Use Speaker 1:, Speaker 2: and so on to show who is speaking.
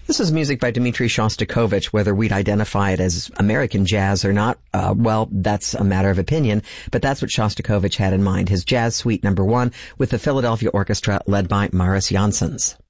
Speaker 1: This is music by Dmitri Shostakovich. Whether we'd identify it as American jazz or not, well, that's a matter of opinion, but that's what Shostakovich had in mind, his Jazz Suite No. 1 with the Philadelphia Orchestra led by Maris Janssens.